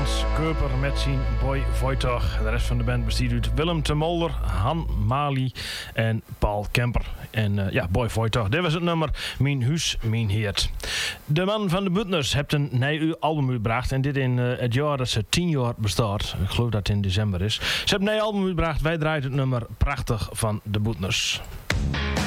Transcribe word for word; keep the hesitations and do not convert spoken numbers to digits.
Hans Keuper met zijn Boy Voitoch. De rest van de band bestaat uit Willem te Molder, Han Mali en Paul Kemper. En uh, ja, Boy Voitoch. Dit was het nummer Mijn Huis, Mijn Heert. De man van de Buttners heeft een nieuw album uitgebracht. En dit in uh, het jaar dat ze tien jaar bestaat. Ik geloof dat het in december is. Ze hebben een nieuw album uitgebracht. Wij draaien het nummer Prachtig van de Buttners.